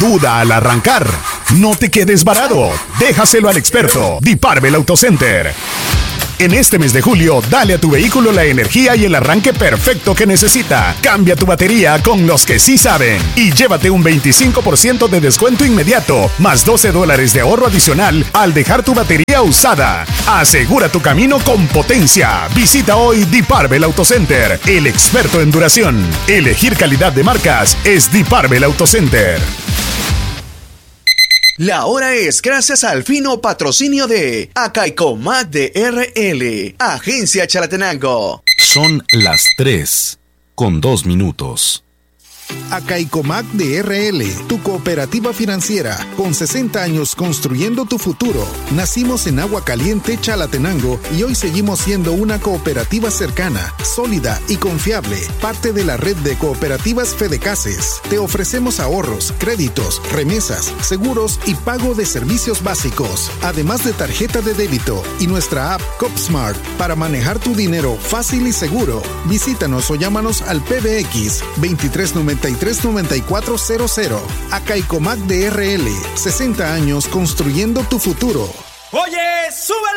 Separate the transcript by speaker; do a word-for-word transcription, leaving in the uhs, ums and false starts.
Speaker 1: duda al arrancar? No te quedes varado. Déjaselo al experto, Diparbel Auto Center. En este mes de julio, dale a tu vehículo la energía y el arranque perfecto que necesita. Cambia tu batería con los que sí saben y llévate un veinticinco por ciento de descuento inmediato, más doce dólares de ahorro adicional al dejar tu batería usada. Asegura tu camino con potencia. Visita hoy Diparbel Auto Center, el experto en duración. Elegir calidad de marcas es Diparbel Auto Center.
Speaker 2: La hora es gracias al fino patrocinio de Acaicomac de R L, Agencia Chalatenango.
Speaker 3: Son las tres con dos minutos.
Speaker 4: Acaicomac de R L, tu cooperativa financiera, con sesenta años construyendo tu futuro. Nacimos en Agua Caliente, Chalatenango, y hoy seguimos siendo una cooperativa cercana, sólida y confiable, parte de la red de cooperativas Fedecases. Te ofrecemos ahorros, créditos, remesas, seguros y pago de servicios básicos, además de tarjeta de débito y nuestra app CopSmart para manejar tu dinero fácil y seguro. Visítanos o llámanos al P B X veintitrés noventa y tres noventa y cuatro cero cero. Acaicomac de R L, sesenta años construyendo tu futuro.
Speaker 5: Oye, súbele